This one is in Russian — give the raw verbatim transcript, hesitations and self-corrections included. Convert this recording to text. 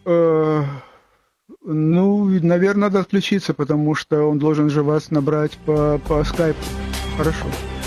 Э, ну, наверное, надо отключиться, потому что он должен же вас набрать по, по скайпу. Хорошо.